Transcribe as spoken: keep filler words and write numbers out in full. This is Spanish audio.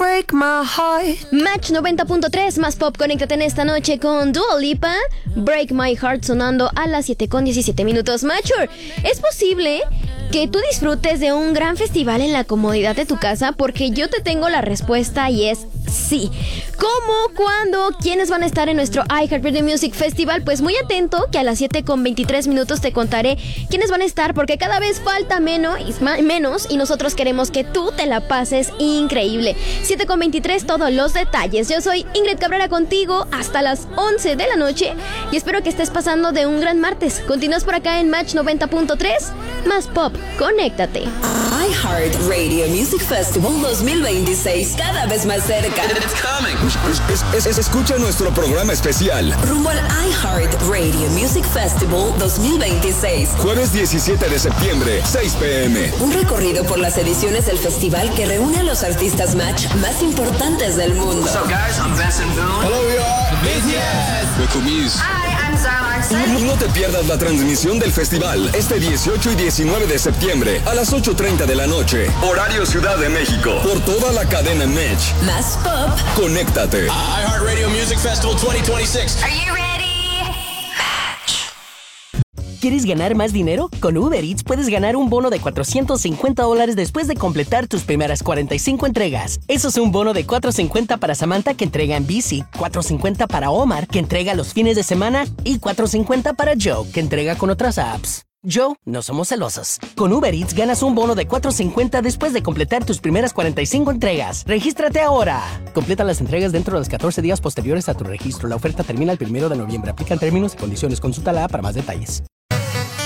break my heart. Match noventa punto tres, más pop, conéctate en esta noche con Dua Lipa. Break My Heart sonando a las siete con diecisiete minutos. Matcher, ¿es posible que tú disfrutes de un gran festival en la comodidad de tu casa? Porque yo te tengo la respuesta y es sí. ¿Cómo? ¿Cuándo? ¿Quiénes van a estar en nuestro iHeartRadio Music Festival? Pues muy atento, que a las siete con veintitrés minutos te contaré quiénes van a estar, porque cada vez falta menos, menos y nosotros queremos que tú te la pases increíble. siete con veintitrés, todos los detalles. Yo soy Ingrid Cabrera contigo hasta las once de la noche y espero que estés pasando de un gran martes. Continúas por acá en Match noventa punto tres, más pop, conéctate. iHeartRadio Music Festival dos mil veintiséis, cada vez más cerca. It's coming. Es, es, es, escucha nuestro programa especial rumbo al iHeartRadio Music Festival dos mil veintiséis. Jueves diecisiete de septiembre, seis p m Un recorrido por las ediciones del festival que reúne a los artistas Match más importantes del mundo. What's up, guys? I'm Benson Boone. Hello, we are B T S. Rico Muse. Hi, I'm Zara Larsson. No, no te pierdas la transmisión del festival este dieciocho y diecinueve de septiembre a las ocho treinta de la noche. Horario Ciudad de México. Por toda la cadena Match. Más pop. Conéctate. iHeartRadio Music Festival veinte veintiséis. Are you ready? ¿Quieres ganar más dinero? Con Uber Eats puedes ganar un bono de cuatrocientos cincuenta dólares después de completar tus primeras cuarenta y cinco entregas. Eso es un bono de cuatrocientos cincuenta para Samantha, que entrega en bici, cuatrocientos cincuenta para Omar, que entrega los fines de semana, y cuatrocientos cincuenta para Joe, que entrega con otras apps. Joe, no somos celosos. Con Uber Eats ganas un bono de cuatrocientos cincuenta después de completar tus primeras cuarenta y cinco entregas. ¡Regístrate ahora! Completa las entregas dentro de los catorce días posteriores a tu registro. La oferta termina el primero de noviembre. Aplican términos y condiciones. Consulta la app para más detalles.